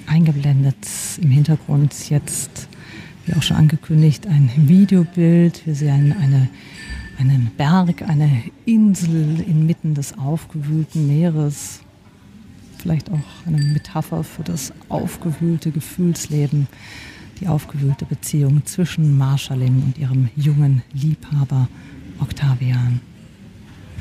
eingeblendet im Hintergrund jetzt, wie auch schon angekündigt, ein Videobild. Wir sehen einen Berg, eine Insel inmitten des aufgewühlten Meeres. Vielleicht auch eine Metapher für das aufgewühlte Gefühlsleben, die aufgewühlte Beziehung zwischen Marshalin und ihrem jungen Liebhaber Octavian.